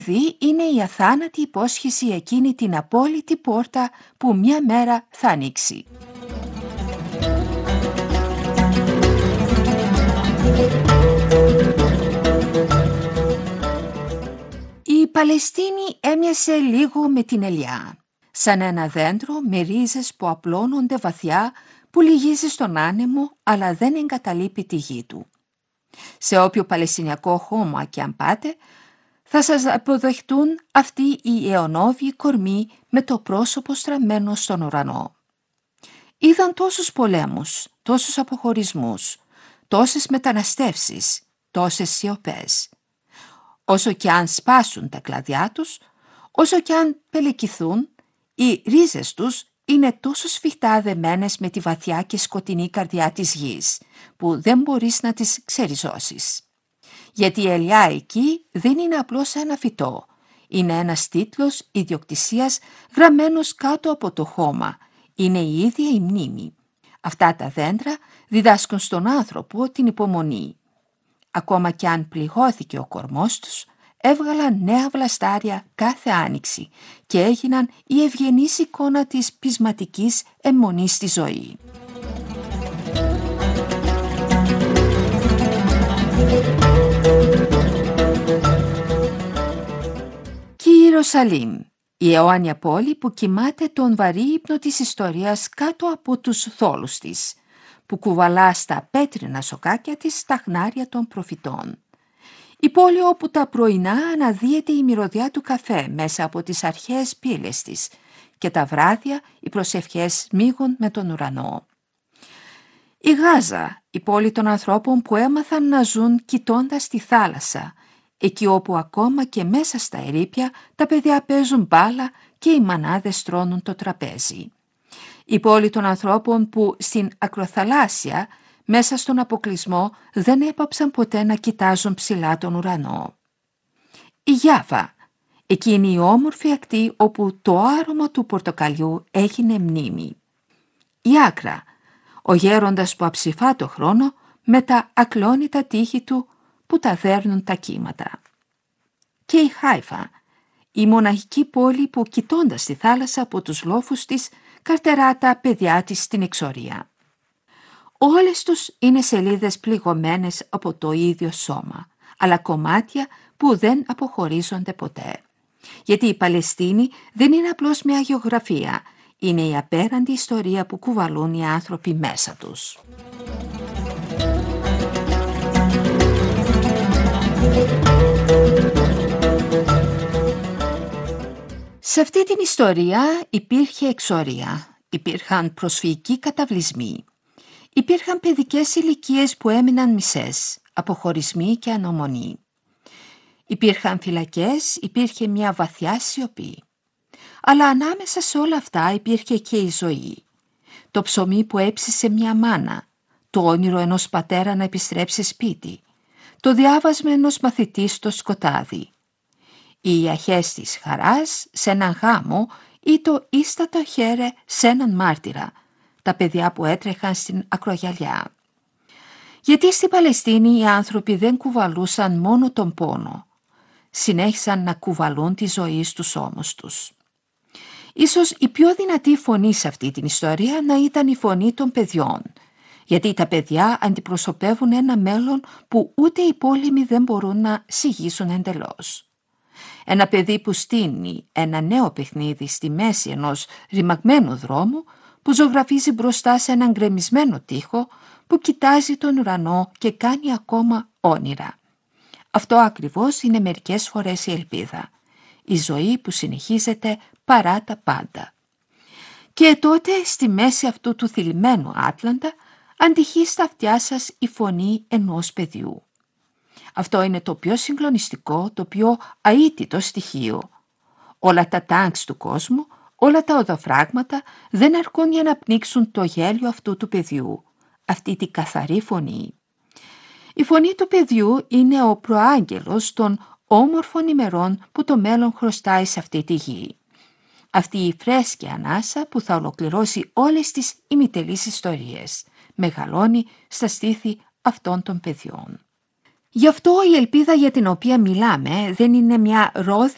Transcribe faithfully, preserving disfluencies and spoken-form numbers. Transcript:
παιδί είναι η αθάνατη υπόσχεση εκείνη την απόλυτη πόρτα που μια μέρα θα ανοίξει. Η Παλαιστίνη έμοιασε λίγο με την ελιά, σαν ένα δέντρο με ρίζες που απλώνονται βαθιά, που λυγίζει στον άνεμο αλλά δεν εγκαταλείπει τη γη του. Σε όποιο παλαιστινιακό χώμα και αν πάτε, θα σας αποδεχτούν αυτοί οι αιωνόβιοι κορμοί με το πρόσωπο στραμμένο στον ουρανό. Είδαν τόσους πολέμους, τόσους αποχωρισμούς, τόσες μεταναστεύσεις, τόσες σιωπές. Όσο και αν σπάσουν τα κλαδιά τους, όσο και αν πελεκηθούν, οι ρίζες τους είναι τόσο σφιχτά δεμένες με τη βαθιά και σκοτεινή καρδιά της γης, που δεν μπορείς να τις ξεριζώσεις. Γιατί η ελιά εκεί δεν είναι απλώς ένα φυτό, είναι ένας τίτλος ιδιοκτησίας γραμμένος κάτω από το χώμα, είναι η ίδια η μνήμη. Αυτά τα δέντρα διδάσκουν στον άνθρωπο την υπομονή. Ακόμα κι αν πληγώθηκε ο κορμός τους, έβγαλαν νέα βλαστάρια κάθε άνοιξη και έγιναν η ευγενής εικόνα της πεισματικής αιμονής στη ζωή. Και η Ιερουσαλήμ, η αιώνια πόλη που κοιμάται τον βαρύ ύπνο της ιστορίας κάτω από τους θόλους της, που κουβαλά στα πέτρινα σοκάκια της τα χνάρια των προφητών. Η πόλη όπου τα πρωινά αναδύεται η μυρωδιά του καφέ μέσα από τις αρχαίες πύλες της και τα βράδια οι προσευχές μίγουν με τον ουρανό. Η Γάζα, η πόλη των ανθρώπων που έμαθαν να ζουν κοιτώντας τη θάλασσα, εκεί όπου ακόμα και μέσα στα ερείπια τα παιδιά παίζουν μπάλα και οι μανάδες τρώνουν το τραπέζι. Η πόλη των ανθρώπων που στην ακροθαλάσσια, μέσα στον αποκλεισμό, δεν έπαψαν ποτέ να κοιτάζουν ψηλά τον ουρανό. Η Γιάβα, εκείνη η όμορφη ακτή όπου το άρωμα του πορτοκαλιού έγινε μνήμη. Η Άκρα, ο γέροντας που αψηφά το χρόνο με τα ακλόνητα τείχη του που τα δέρνουν τα κύματα. Και η Χάιφα, η μοναχική πόλη που κοιτώντας τη θάλασσα από τους λόφους της καρτερά τα παιδιά της στην εξορία. Όλες τους είναι σελίδες πληγωμένες από το ίδιο σώμα, αλλά κομμάτια που δεν αποχωρίζονται ποτέ. Γιατί η Παλαιστίνη δεν είναι απλώς μια γεωγραφία, είναι η απέραντη ιστορία που κουβαλούν οι άνθρωποι μέσα τους. Σε αυτή την ιστορία υπήρχε εξορία, υπήρχαν προσφυγικοί καταβλισμοί, υπήρχαν παιδικές ηλικίες που έμειναν μισές, αποχωρισμοί και ανομονή. Υπήρχαν φυλακές, υπήρχε μια βαθιά σιωπή. Αλλά ανάμεσα σε όλα αυτά υπήρχε και η ζωή. Το ψωμί που έψησε μια μάνα, το όνειρο ενός πατέρα να επιστρέψει σπίτι, το διάβασμα ενός μαθητή στο σκοτάδι, οι ιαχές της χαράς σε έναν γάμο ή το ίστατο χέρε σε έναν μάρτυρα, τα παιδιά που έτρεχαν στην ακρογιαλιά. Γιατί στην Παλαιστίνη οι άνθρωποι δεν κουβαλούσαν μόνο τον πόνο, συνέχισαν να κουβαλούν τη ζωή στους ώμους τους. Ίσως η πιο δυνατή φωνή σε αυτή την ιστορία να ήταν η φωνή των παιδιών, γιατί τα παιδιά αντιπροσωπεύουν ένα μέλλον που ούτε οι πόλεμοι δεν μπορούν να συγγύσουν εντελώς. Ένα παιδί που στείνει ένα νέο παιχνίδι στη μέση ενός ρημαγμένου δρόμου, που ζωγραφίζει μπροστά σε έναν γκρεμισμένο τοίχο, που κοιτάζει τον ουρανό και κάνει ακόμα όνειρα. Αυτό ακριβώς είναι μερικές φορές η ελπίδα, η ζωή που συνεχίζεται παρά τα πάντα. Και τότε στη μέση αυτού του θλιμμένου Άτλαντα αντυχεί στα αυτιά σας η φωνή ενός παιδιού. Αυτό είναι το πιο συγκλονιστικό, το πιο αίτητο στοιχείο. Όλα τα τάγκς του κόσμου, όλα τα οδοφράγματα δεν αρκούν για να πνίξουν το γέλιο αυτού του παιδιού, αυτή τη καθαρή φωνή. Η φωνή του παιδιού είναι ο προάγγελος των όμορφων ημερών που το μέλλον χρωστάει σε αυτή τη γη. Αυτή η φρέσκια ανάσα που θα ολοκληρώσει όλες τις ημιτελείς ιστορίες, μεγαλώνει στα στήθη αυτών των παιδιών. Γι' αυτό η ελπίδα για την οποία μιλάμε δεν είναι μια ρόδη